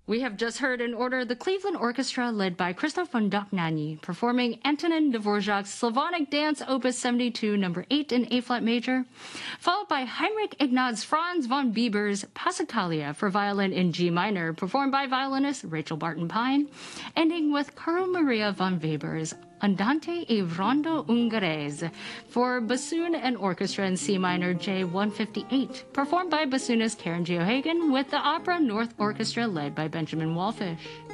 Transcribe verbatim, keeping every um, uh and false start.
We have just heard in order the Cleveland Orchestra led by Christoph von Dohnanyi performing Antonin Dvorak's Slavonic Dance Opus seventy-two number eight in A-flat major, followed by Heinrich Ignaz Franz von Bieber's Passacaglia for violin in G minor performed by violinist Rachel Barton Pine, ending with Carl Maria von Weber's Andante e Rondo Ungherese for bassoon and orchestra in C minor J one fifty-eight, performed by bassoonist Karen Geohagen with the Opera North Orchestra led by Benjamin Wallfisch.